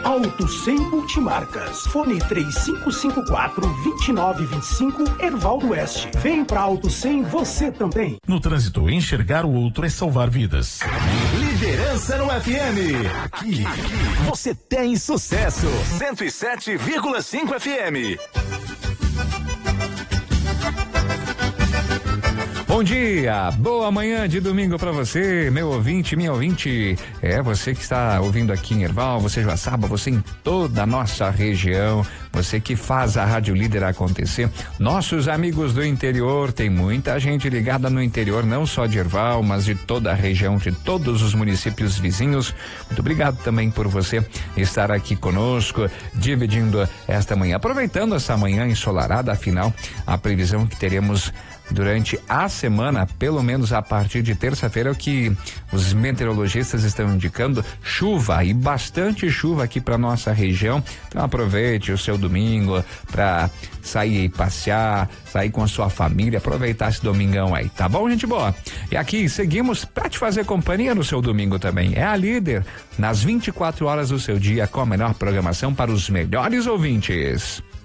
Auto 100 Multimarcas. Fone 3554-2925, Ervaldo Oeste. Vem pra Auto 100 você também. No trânsito, enxergar o outro é salvar vidas. Liderança no FM. Aqui você tem sucesso. 107,5 FM. Bom dia, boa manhã de domingo para você, meu ouvinte, minha ouvinte. É você que está ouvindo aqui em Erval, você já sabe, você em toda a nossa região, você que faz a Rádio Líder acontecer. Nossos amigos do interior, tem muita gente ligada no interior, não só de Erval, mas de toda a região, de todos os municípios vizinhos. Muito obrigado também por você estar aqui conosco, dividindo esta manhã, aproveitando essa manhã ensolarada. Afinal, a previsão que teremos durante a semana, pelo menos a partir de terça-feira, é o que os meteorologistas estão indicando: chuva, e bastante chuva aqui para nossa região. Então aproveite o seu domingo para sair e passear, sair com a sua família, aproveitar esse domingão aí, tá bom, gente boa? E aqui seguimos para te fazer companhia no seu domingo também. É a Líder, nas 24 horas do seu dia, com a melhor programação para os melhores ouvintes.